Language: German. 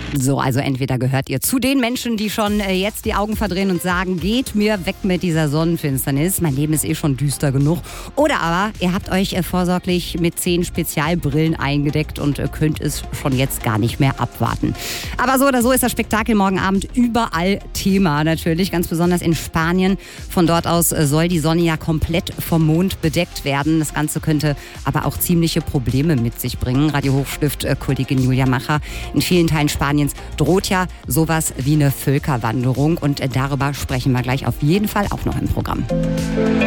So, also entweder gehört ihr zu den Menschen, die schon jetzt die Augen verdrehen und sagen, geht mir weg mit dieser Sonnenfinsternis, mein Leben ist eh schon düster genug. Oder aber ihr habt euch vorsorglich mit 10 Spezialbrillen eingedeckt und könnt es schon jetzt gar nicht mehr abwarten. Aber so oder so ist das Spektakel morgen Abend überall Thema natürlich, ganz besonders in Spanien. Von dort aus soll die Sonne ja komplett vom Mond bedeckt werden. Das Ganze könnte aber auch ziemliche Probleme mit sich bringen. Radio Hochstift-Kollegin Julia Macher. In vielen Teilen Spaniens droht ja sowas wie eine Völkerwanderung und darüber sprechen wir gleich auf jeden Fall auch noch im Programm.